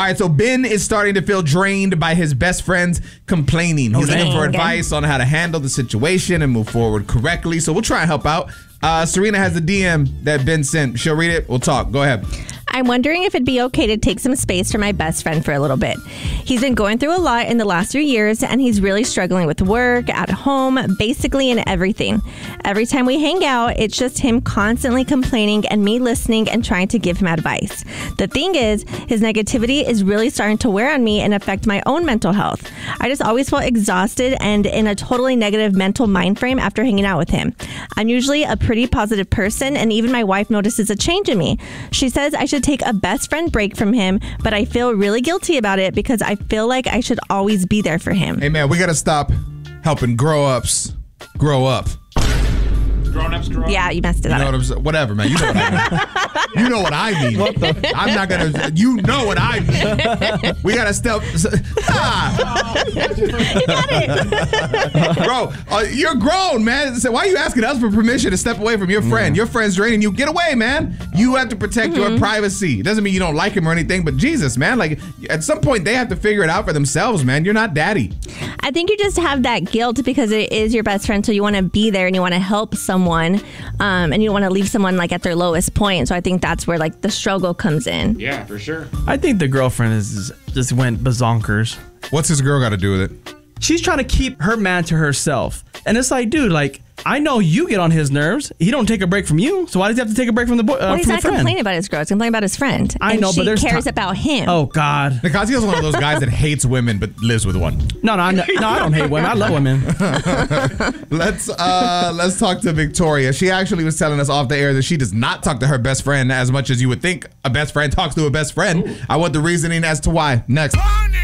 All right, so Ben is starting to feel drained by his best friends complaining. He's looking for advice on how to handle the situation and move forward correctly. So we'll try and help out. Serena has a DM that Ben sent. She'll read it. We'll talk. Go ahead. I'm wondering if it'd be okay to take some space from my best friend for a little bit. He's been going through a lot in the last 3 years, and he's really struggling with work, at home, basically in everything. Every time we hang out, it's just him constantly complaining and me listening and trying to give him advice. The thing is, his negativity is really starting to wear on me and affect my own mental health. I just always felt exhausted and in a totally negative mental mind frame after hanging out with him. I'm usually a pretty positive person, and even my wife notices a change in me. She says I should take a best friend break from him, but I feel really guilty about it because I feel like I should always be there for him. Hey, man, we got to stop helping grow-ups grow up. Grown-ups grow up? Yeah, you messed it up. You know what I'm saying? Whatever, man. You know what I mean. You know what I mean. What the? I'm not going to... You know what I mean. We got to step... You got it. Bro, you're grown, man. So why are you asking us for permission to step away from your friend? Your friend's draining you. Get away, man. You have to protect your privacy. It doesn't mean you don't like him or anything, but Jesus, man. Like, at some point, they have to figure it out for themselves, man. You're not daddy. I think you just have that guilt because it is your best friend, so you want to be there and you want to help someone, and you don't want to leave someone like at their lowest point. So I think that's where like the struggle comes in. Yeah, for sure. I think the girlfriend is just went bazonkers. What's his girl got to do with it? She's trying to keep her man to herself. And it's like, dude, like, I know you get on his nerves. He don't take a break from you. So why does he have to take a break from the boy? Well, he's from not the friend? complaining about his girl. He's complaining about his friend. I know, but there's she cares about him. Oh, God. Nicasia's one of those guys that hates women but lives with one. No, I don't hate women. I love women. Let's talk to Victoria. She actually was telling us off the air that she does not talk to her best friend as much as you would think a best friend talks to a best friend. I want the reasoning as to why. Next.